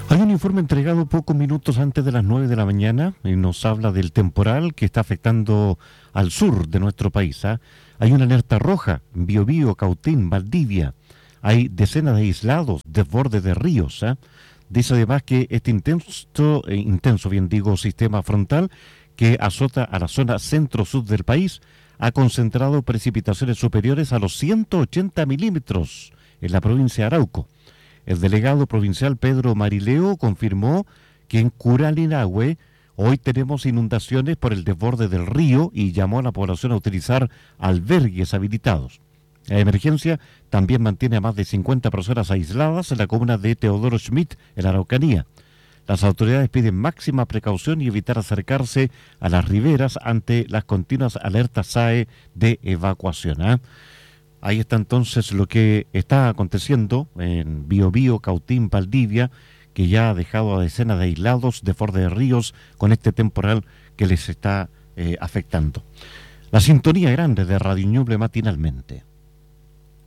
Hay un informe entregado pocos minutos antes de las 9 de la mañana y nos habla del temporal que está afectando al sur de nuestro país. Hay una alerta roja en Biobío, Cautín, Valdivia. Hay decenas de aislados, desbordes de ríos. Dice además que este intenso, bien digo, sistema frontal que azota a la zona centro-sur del país ha concentrado precipitaciones superiores a los 180 milímetros en la provincia de Arauco. El delegado provincial Pedro Marileo confirmó que en Curalinahue hoy tenemos inundaciones por el desborde del río y llamó a la población a utilizar albergues habilitados. La emergencia también mantiene a más de 50 personas aisladas en la comuna de Teodoro Schmidt, en la Araucanía. Las autoridades piden máxima precaución y evitar acercarse a las riberas ante las continuas alertas SAE de evacuación. Ahí está entonces lo que está aconteciendo en Biobío, Cautín, Valdivia, que ya ha dejado a decenas de aislados de borde de ríos con este temporal que les está afectando. La sintonía grande de Radio Ñuble matinalmente.